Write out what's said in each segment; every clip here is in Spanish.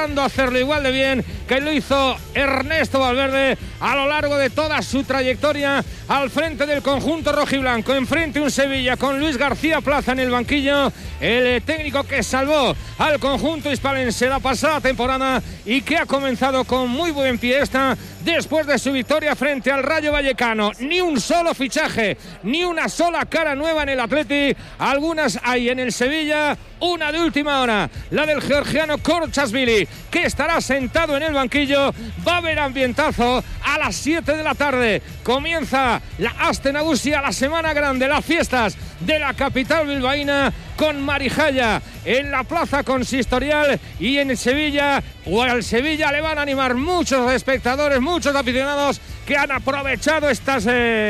intentando hacerlo igual de bien que lo hizo Ernesto Valverde a lo largo de toda su trayectoria al frente del conjunto rojiblanco. Enfrente un Sevilla con Luis García Plaza en el banquillo, el técnico que salvó al conjunto hispalense la pasada temporada y que ha comenzado con muy buen pie esta después de su victoria frente al Rayo Vallecano. Ni un solo fichaje, ni una sola cara nueva en el Atleti. Algunas hay en el Sevilla, una de última hora, la del georgiano Korchashvili, que estará sentado en el banquillo. Va a haber ambientazo a las 7 de la tarde. Comienza la Aste Nagusia, la semana grande, las fiestas de la capital bilbaína, con Marijaya en la plaza consistorial, y en Sevilla, o al Sevilla le van a animar muchos espectadores, muchos aficionados que han aprovechado estas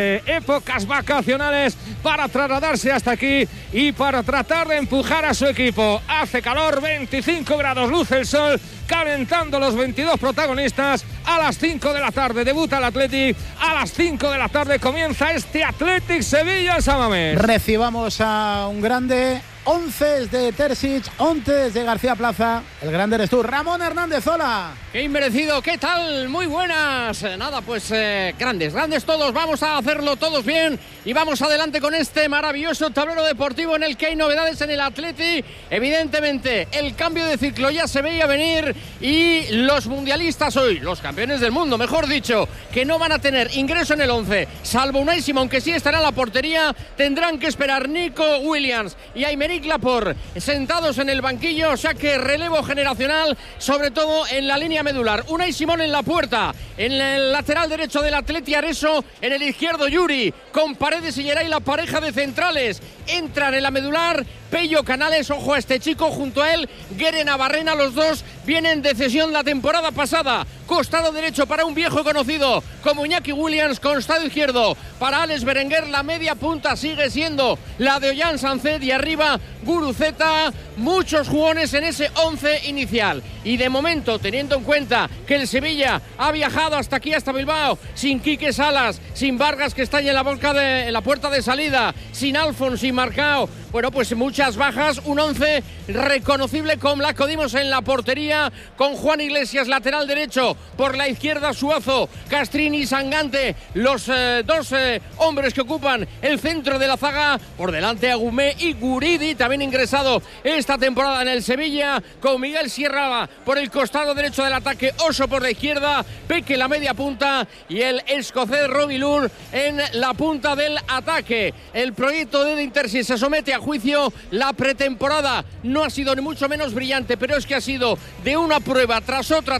épocas vacacionales para trasladarse hasta aquí y para tratar de empujar a su equipo. Hace calor, 25 grados, luce el sol, calentando los 22 protagonistas. A las 5 de la tarde debuta el Athletic, a las 5 de la tarde comienza este Athletic Sevilla en San Mamés. Recibamos a un grande. 11 de Terzic, 11 de García Plaza. El grande eres tú, Ramón Hernández. Hola. Qué inmerecido, ¿qué tal? Muy buenas. Nada, pues grandes todos. Vamos a hacerlo todos bien y vamos adelante con este maravilloso tablero deportivo en el que hay novedades en el Atleti. Evidentemente, el cambio de ciclo ya se veía venir y los mundialistas hoy, los campeones del mundo, mejor dicho, que no van a tener ingreso en el 11, salvo Unai Simón, que sí estará en la portería, tendrán que esperar Nico Williams y Aymeric Laporte sentados en el banquillo, o sea que relevo generacional, sobre todo en la línea medular. Unai Simón en la puerta, en el lateral derecho del Atleti Areso, en el izquierdo Yuri, con Paredes y Geray, la pareja de centrales. Entran en la medular Pello Canales, ojo a este chico, junto a él Guere Navarrena, los dos vienen de cesión la temporada pasada. Costado derecho para un viejo conocido como Iñaki Williams, costado izquierdo para Alex Berenguer, la media punta sigue siendo la de Ollán Sancet y arriba Guruceta. Muchos jugones en ese 11 inicial y de momento, teniendo en cuenta que el Sevilla ha viajado hasta aquí, hasta Bilbao, sin Quique Salas, sin Vargas, que está ahí en la puerta de salida, sin Alfons, sin Marcao, bueno, pues muchas bajas, un 11 reconocible con Blanco Dimos en la portería, con Juan Iglesias lateral derecho, por la izquierda Suazo, Castrini, Sangante, los dos hombres que ocupan el centro de la zaga, por delante Agumé y Guridi, también ingresado esta temporada en el Sevilla, con Miguel Sierra por el costado derecho del ataque, Oso por la izquierda, Peque la media punta y el escocés Robilur en la punta del ataque. El proyecto de Intersi se somete a juicio. La pretemporada no ha sido ni mucho menos brillante, pero es que ha sido de una prueba tras otra,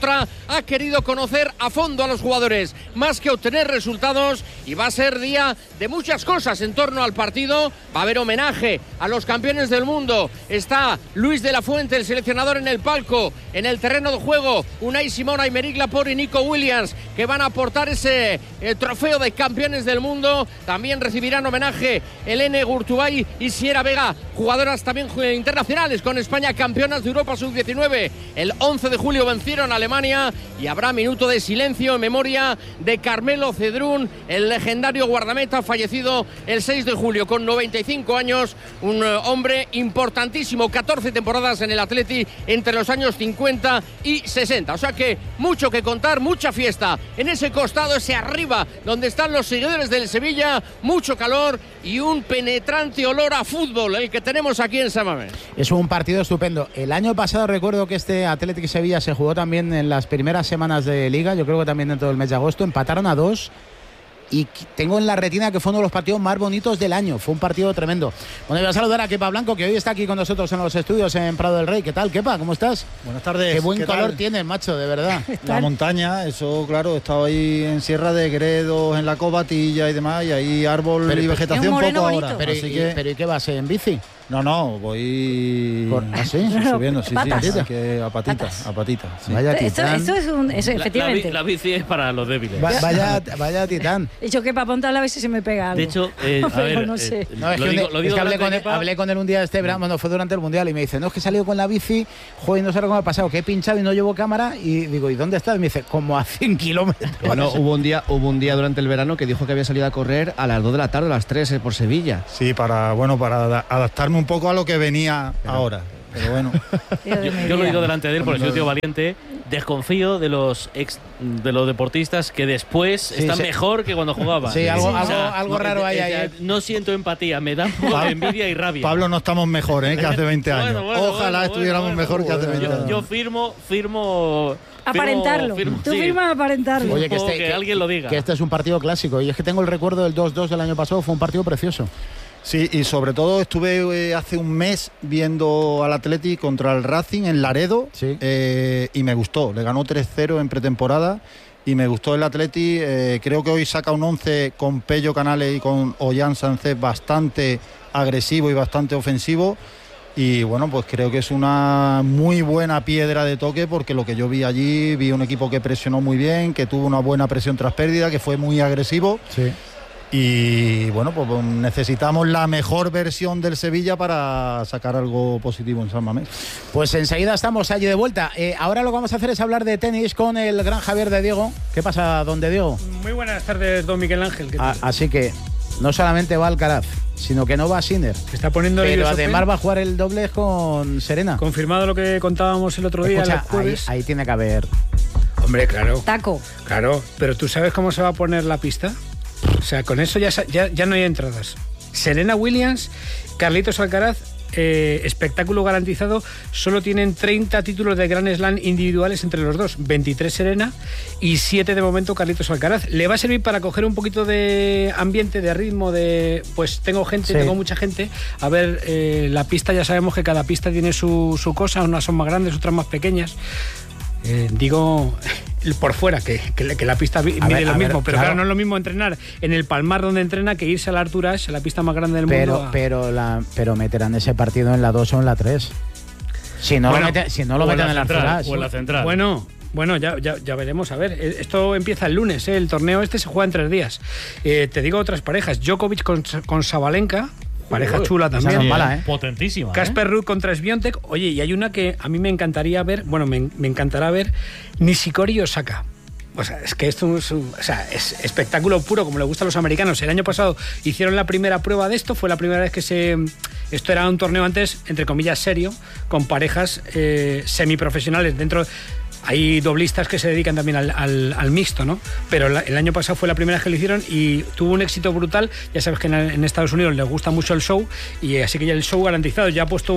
ha querido conocer a fondo a los jugadores, más que obtener resultados, y va a ser día de muchas cosas en torno al partido. Va a haber homenaje a los campeones del mundo, está Luis de la Fuente, el seleccionador, en el palco, en el terreno de juego Unai Simón, Aymeric Laporte y Nico Williams, que van a aportar ese trofeo de campeones del mundo. También recibirán homenaje Elene Gurtubay y Sierra Vega, jugadoras también internacionales con España, campeonas de Europa Sub-19. El 11 de julio vencieron a Alemania y habrá minuto de silencio en memoria de Carmelo Cedrún, el legendario guardameta fallecido el 6 de julio con 95 años, un hombre importantísimo, 14 temporadas en el Atleti entre los años 50 y 60. O sea que mucho que contar, mucha fiesta en ese costado, ese arriba donde están los seguidores del Sevilla, mucho calor y un penetrante olor a fútbol el que tenemos aquí en San Mamés. Es un partido estupendo. El año pasado recuerdo que este Athletic Sevilla se jugó también en las primeras semanas de Liga, yo creo que también dentro del mes de agosto, empataron a 2 y tengo en la retina que fue uno de los partidos más bonitos del año. Fue un partido tremendo. Bueno, voy a saludar a Kepa Blanco, que hoy está aquí con nosotros en los estudios en Prado del Rey. ¿Qué tal, Kepa? ¿Cómo estás? Buenas tardes. Qué buen color tienes, macho, de verdad. La montaña, eso claro, he estado ahí en Sierra de Gredos, en la Cobatilla y demás, y ahí árbol y vegetación poco bonito. ahora. Pero ¿y qué vas, en bici? No, voy ¿así? Subiendo, sí, que a patitas. Sí. Vaya titán. Esto es efectivamente. La bici es para los débiles. Vaya titán. He dicho que para apuntarla a ver si se me pega algo. De hecho, a ver, no sé. Hablé con él un día bueno, fue durante el Mundial, y me dice, no, es que he salido con la bici, joder, no sé cómo me ha pasado, que he pinchado y no llevo cámara, y digo, ¿y dónde estás? Y me dice, como a 100 kilómetros. Bueno, hubo un día durante el verano que dijo que había salido a correr a las 2 de la tarde, a las 3 por Sevilla. Sí, para adaptarme un poco a lo que venía ahora. pero bueno. Yo lo he ido delante de él porque soy un tío valiente. Desconfío de los deportistas que después están mejor que cuando jugaban. Sí, algo raro hay ahí. No siento empatía, me da un poco de envidia y rabia. Pablo, no estamos mejor que hace 20 años. Ojalá estuviéramos mejor que hace 20 años. Yo firmo aparentarlo. Tú firmas aparentarlo. Oye, que alguien lo diga. Que este es un partido clásico. Y es que tengo el recuerdo del 2-2 del año pasado. Fue un partido precioso. Sí, y sobre todo estuve hace un mes viendo al Atleti contra el Racing en Laredo, sí. Y me gustó. Le ganó 3-0 en pretemporada y me gustó el Atleti. Creo que hoy saca un 11 con Pello Canales y con Ollán Sánchez bastante agresivo y bastante ofensivo. Y bueno, pues creo que es una muy buena piedra de toque, porque lo que yo vi allí, vi un equipo que presionó muy bien, que tuvo una buena presión tras pérdida, que fue muy agresivo. Sí. Y bueno, pues necesitamos la mejor versión del Sevilla para sacar algo positivo en San Mamés. Pues enseguida estamos allí de vuelta. Ahora lo que vamos a hacer es hablar de tenis con el gran Javier de Diego. ¿Qué pasa, don de Diego? Muy buenas tardes, don Miguel Ángel. Así que no solamente va Alcaraz, sino que no va Sinner. Está poniendo pero además va a jugar el doble con Serena. Confirmado lo que contábamos el otro día. Escucha, el jueves. Ahí tiene que haber... Hombre, claro. Taco. Claro, pero ¿tú sabes cómo se va a poner la pista? O sea, con eso ya no hay entradas. Serena Williams, Carlitos Alcaraz, espectáculo garantizado. Solo tienen 30 títulos de Grand Slam individuales entre los dos. 23 Serena y 7 de momento Carlitos Alcaraz. Le va a servir para coger un poquito de ambiente, de ritmo, de pues tengo mucha gente. A ver, la pista, ya sabemos que cada pista tiene su cosa. Unas son más grandes, otras más pequeñas. Digo por fuera que la pista mide lo mismo, pero claro, no es lo mismo entrenar en el Palmar donde entrena que irse a la Arturage, la pista más grande del mundo. Pero meterán ese partido en la 2 o en la 3. Si no lo meten en la Arturage o en la central. Bueno, ya veremos. A ver, esto empieza el lunes, el torneo este se juega en 3 días. Te digo otras parejas: Djokovic con Sabalenka. Pareja chula también. No mala, Potentísima. Casper Ruud contra Swiatek. Oye, y hay una que a mí me encantaría ver, me encantará ver, Nishikori Osaka. O sea, es que esto es espectáculo puro, como le gusta a los americanos. El año pasado hicieron la primera prueba de esto, fue la primera vez que esto era un torneo antes, entre comillas, serio, con parejas semiprofesionales dentro. Hay doblistas que se dedican también al mixto, ¿no? Pero el año pasado fue la primera vez que lo hicieron y tuvo un éxito brutal. Ya sabes que en Estados Unidos les gusta mucho el show, y así que ya el show garantizado. Ya ha puesto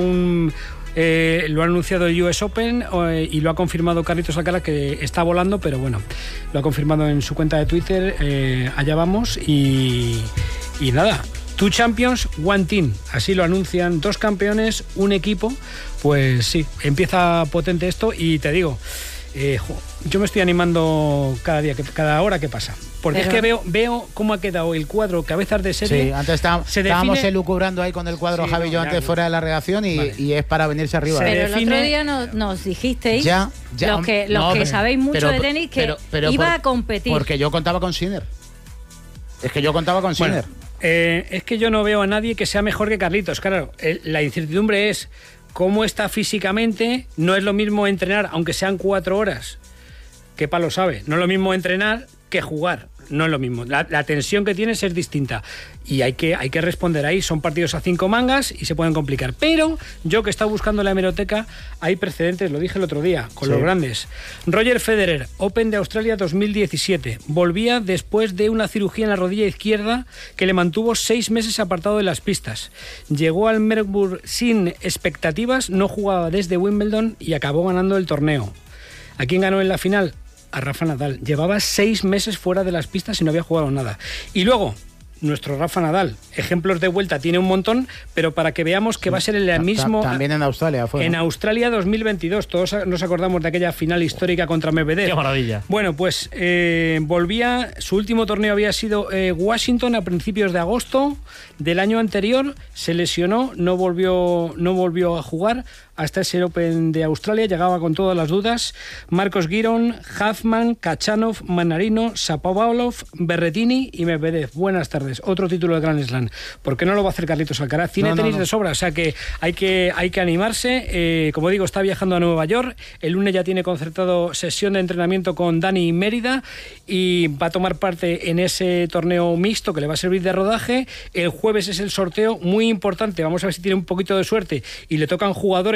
lo ha anunciado el US Open y lo ha confirmado Carlitos Alcaraz, que está volando, pero bueno, lo ha confirmado en su cuenta de Twitter. Allá vamos y nada. 2 champions, 1 team. Así lo anuncian, 2 campeones, un equipo. Pues sí, empieza potente esto y te digo, yo me estoy animando cada hora que pasa. Porque es que veo cómo ha quedado el cuadro cabezas de serie. Sí, antes estábamos elucubrando ahí con el cuadro, sí, Javi y yo antes fuera de la redacción y es para venirse arriba. Pero el otro día nos dijisteis, los que sabéis mucho de tenis, que iba a competir. Porque yo contaba con Sinner. Es que yo contaba con Sinner. Es que yo no veo a nadie que sea mejor que Carlitos. Claro, la incertidumbre es cómo está físicamente. No es lo mismo entrenar, aunque sean 4 horas. Qué palo sabe. No es lo mismo entrenar que jugar. No es lo mismo. La tensión que tienes es distinta. Y hay que responder ahí. Son partidos a 5 mangas y se pueden complicar. Pero yo, que he estado buscando la hemeroteca, hay precedentes, lo dije el otro día, con los grandes. Roger Federer, Open de Australia 2017. Volvía después de una cirugía en la rodilla izquierda que le mantuvo 6 meses apartado de las pistas. Llegó al Melbourne sin expectativas, no jugaba desde Wimbledon y acabó ganando el torneo. ¿A quién ganó en la final? A Rafa Nadal. Llevaba 6 meses fuera de las pistas y no había jugado nada. Y luego, nuestro Rafa Nadal. Ejemplos de vuelta tiene un montón, pero para que veamos que va a ser el mismo... También en Australia fue, ¿no? En Australia 2022. Todos nos acordamos de aquella final histórica contra Medvedev. ¡Qué maravilla! Bueno, pues volvía... Su último torneo había sido Washington a principios de agosto del año anterior. Se lesionó, no volvió a jugar hasta ese Open de Australia. Llegaba con todas las dudas. Marcos Giron, Huffman, Kachanov, Manarino, Shapovalov, Berrettini y Medvedev. Buenas tardes. Otro título de Grand Slam. ¿Por qué no lo va a hacer Carlitos Alcaraz? Tiene tenis de sobra, o sea que hay que animarse. Como digo, está viajando a Nueva York. El lunes ya tiene concertado sesión de entrenamiento con Dani Mérida y va a tomar parte en ese torneo mixto que le va a servir de rodaje. El jueves es el sorteo, muy importante. Vamos a ver si tiene un poquito de suerte y le tocan jugadores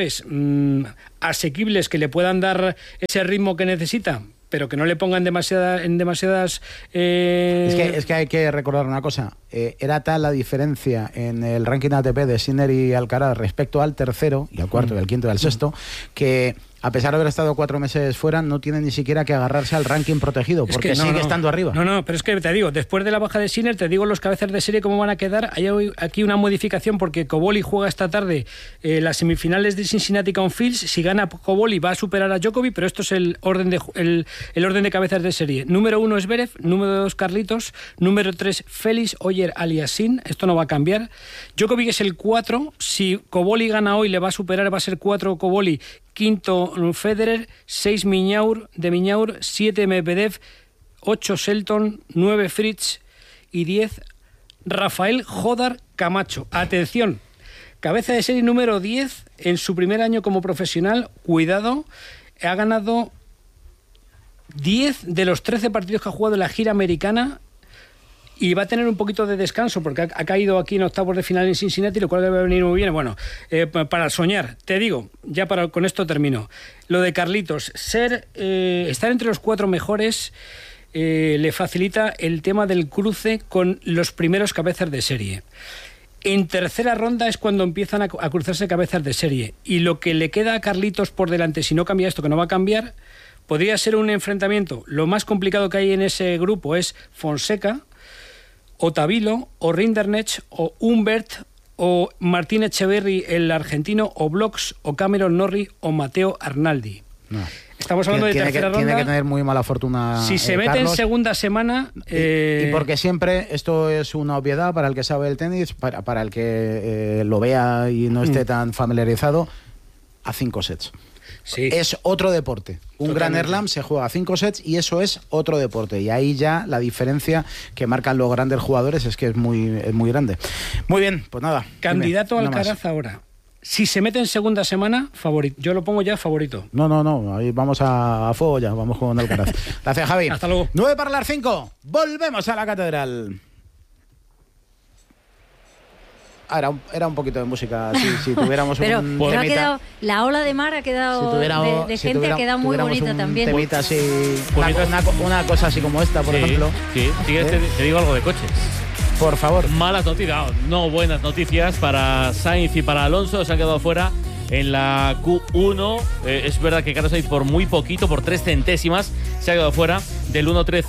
jugadores asequibles que le puedan dar ese ritmo que necesita, pero que no le pongan demasiadas... Es que hay que recordar una cosa. Era tal la diferencia en el ranking ATP de Sinner y Alcaraz respecto al tercero, y al cuarto, y al quinto, y al sexto, que a pesar de haber estado 4 meses fuera, no tiene ni siquiera que agarrarse al ranking protegido, porque sigue estando arriba. No, pero es que te digo, después de la baja de Sinner, te digo los cabezas de serie cómo van a quedar. Hay aquí una modificación, porque Cobolli juega esta tarde las semifinales de Cincinnati con Fields. Si gana Cobolli va a superar a Djokovic, pero esto es el orden de cabezas de serie. Número 1 es Zverev, número 2 Carlitos, número 3 Félix Oyer Aliassime, esto no va a cambiar. Djokovic es el 4, si Cobolli gana hoy le va a superar, va a ser 4 Cobolli, 5 Federer, 6 Miñaur, 7 Medvedev, 8 Shelton, 9 Fritz y 10 Rafael Jodar Camacho. Atención, cabeza de serie número 10 en su primer año como profesional. Cuidado, ha ganado 10 de los 13 partidos que ha jugado en la gira americana. Y va a tener un poquito de descanso porque ha caído aquí en octavos de final en Cincinnati, lo cual debe venir muy bien. Bueno, para soñar, te digo, con esto termino. Lo de Carlitos, estar entre los 4 mejores le facilita el tema del cruce con los primeros cabezas de serie. En tercera ronda es cuando empiezan a cruzarse cabezas de serie. Y lo que le queda a Carlitos por delante, si no cambia esto, que no va a cambiar, podría ser un enfrentamiento. Lo más complicado que hay en ese grupo es Fonseca, o Tavilo, o Rinderknecht, o Humbert, o Martín Echeverry, el argentino, o Blox, o Cameron Norrie, o Mateo Arnaldi. No. Estamos hablando de tercera ronda. Tiene que tener muy mala fortuna. Si se mete Carlos, en segunda semana... Y porque siempre esto es una obviedad para el que sabe el tenis, para el que lo vea y no esté tan familiarizado, a 5 sets. Sí. Es otro deporte. Un Grand Slam se juega a 5 sets y eso es otro deporte. Y ahí ya la diferencia que marcan los grandes jugadores es que es muy grande. Muy bien, pues nada. Candidato al Alcaraz ahora. Si se mete en segunda semana, favorito. Yo lo pongo ya favorito. No. Ahí vamos a fuego ya. Vamos con Alcaraz. Gracias, Javi. Hasta luego. 9 para las 5. Volvemos a la catedral. Era un poquito de música, si tuviéramos pero un temita. Ha quedado, la ola de mar ha quedado de gente ha quedado muy bonita también. Temita así, una cosa así como esta, por ejemplo. Sí, te digo algo de coches. Por favor. Malas noticias, no buenas noticias para Sainz y para Alonso, se han quedado fuera en la Q1. Es verdad que Carlos Sainz por muy poquito, por 3 centésimas, se ha quedado fuera del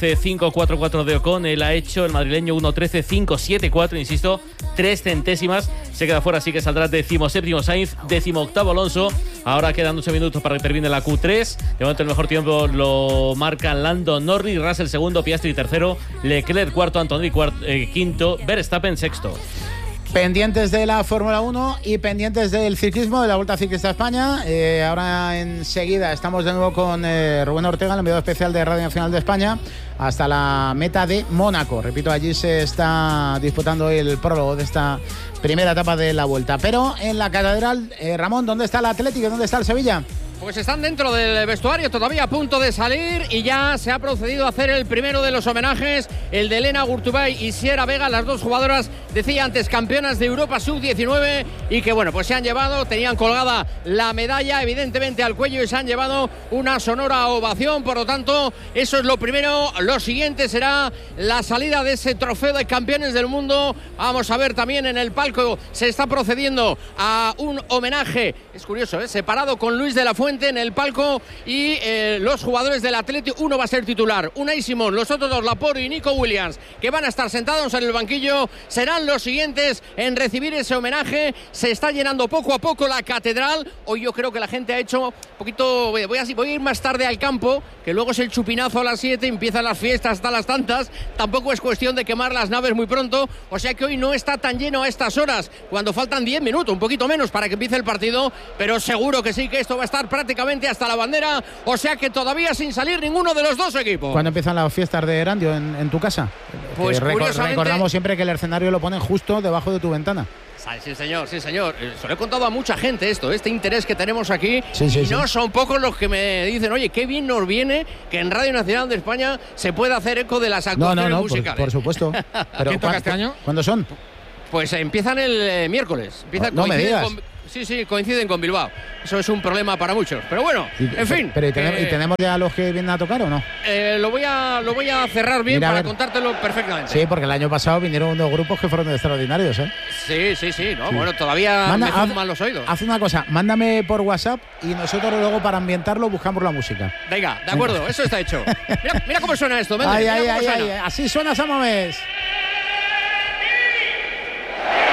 1.13.544 de Ocon. Él ha hecho el madrileño 1.13.574, insisto, 3 centésimas. Se queda fuera, así que saldrá 17º Sainz, 18º Alonso. Ahora quedan 12 minutos para que termine la Q3. De momento el mejor tiempo lo marcan Lando Norris, Russell segundo, Piastri tercero, Leclerc cuarto, Antonelli quinto, Verstappen sexto. Pendientes de la Fórmula 1 y pendientes del ciclismo, de la Vuelta Ciclista a España. Ahora enseguida estamos de nuevo con Rubén Ortega, el enviado especial de Radio Nacional de España, hasta la meta de Mónaco. Repito, allí se está disputando el prólogo de esta primera etapa de la Vuelta. Pero en la catedral, Ramón, ¿dónde está el Atlético? ¿Dónde está el Sevilla? Pues están dentro del vestuario, todavía a punto de salir, y ya se ha procedido a hacer el primero de los homenajes, el de Elena Gurtubay y Sierra Vega, las dos jugadoras, decía antes, campeonas de Europa Sub-19, y que bueno, pues se han llevado, tenían colgada la medalla evidentemente al cuello y se han llevado una sonora ovación. Por lo tanto, eso es lo primero. Lo siguiente será la salida de ese trofeo de campeones del mundo. Vamos a ver también en el palco, se está procediendo a un homenaje, es curioso, separado, con Luis de la Fuente en el palco, y los jugadores del Atlético. Uno va a ser titular, Unai Simón, los otros dos, Laporte y Nico Williams, que van a estar sentados en el banquillo, serán los siguientes en recibir ese homenaje. Se está llenando poco a poco la catedral. Hoy yo creo que la gente ha hecho un poquito, voy a ir más tarde al campo, que luego es el chupinazo a las 7, empiezan las fiestas hasta las tantas, tampoco es cuestión de quemar las naves muy pronto, o sea que hoy no está tan lleno a estas horas, cuando faltan 10 minutos, un poquito menos para que empiece el partido, pero seguro que sí, que esto va a estar prácticamente hasta la bandera, o sea que todavía sin salir ninguno de los dos equipos. ¿Cuándo empiezan las fiestas de Erandio en tu casa? Pues recordamos siempre que el escenario lo ponen justo debajo de tu ventana. Sí, señor. Se lo he contado a mucha gente este interés que tenemos aquí. Sí. No son pocos los que me dicen, oye, qué bien nos viene que en Radio Nacional de España se pueda hacer eco de las actuaciones musicales. Por supuesto. Pero ¿Quién toca este año? ¿Cuándo son? Pues empiezan el miércoles. No me digas. Sí, coinciden con Bilbao. Eso es un problema para muchos. Pero bueno, en fin. ¿Y tenemos ya los que vienen a tocar o no? Lo voy a cerrar bien para contártelo perfectamente. Sí, porque el año pasado vinieron unos grupos que fueron extraordinarios, ¿eh? Sí. No, bueno, todavía me zumban los oídos. Haz una cosa, mándame por WhatsApp y nosotros luego para ambientarlo buscamos la música. Venga, de acuerdo, eso está hecho. Mira cómo suena esto, Ay, así suena Samamés.